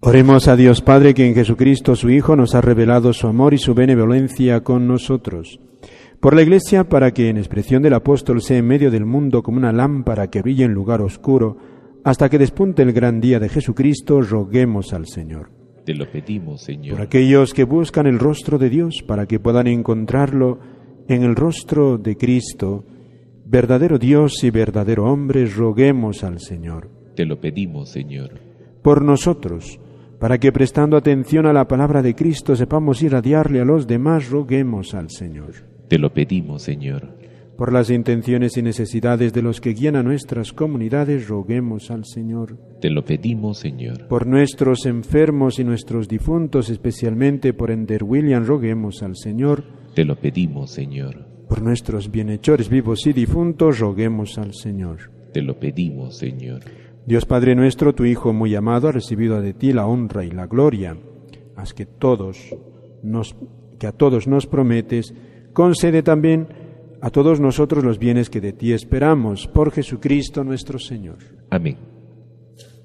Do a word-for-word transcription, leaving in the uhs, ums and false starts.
Oremos a Dios Padre, que en Jesucristo su Hijo nos ha revelado su amor y su benevolencia con nosotros. Por la Iglesia, para que en expresión del apóstol sea en medio del mundo como una lámpara que brille en lugar oscuro, hasta que despunte el gran día de Jesucristo, roguemos al Señor. Te lo pedimos, Señor. Por aquellos que buscan el rostro de Dios, para que puedan encontrarlo en el rostro de Cristo, verdadero Dios y verdadero hombre, roguemos al Señor. Te lo pedimos, Señor. Por nosotros, para que prestando atención a la palabra de Cristo sepamos irradiarle a los demás, roguemos al Señor. Te lo pedimos, Señor. Por las intenciones y necesidades de los que guían a nuestras comunidades, roguemos al Señor. Te lo pedimos, Señor. Por nuestros enfermos y nuestros difuntos, especialmente por Ender William, roguemos al Señor. Te lo pedimos, Señor. Por nuestros bienhechores vivos y difuntos, roguemos al Señor. Te lo pedimos, Señor. Dios Padre nuestro, tu Hijo muy amado, ha recibido de ti la honra y la gloria. Haz que todos nos, que a todos nos prometes, concede también a todos nosotros los bienes que de ti esperamos, por Jesucristo nuestro Señor. Amén.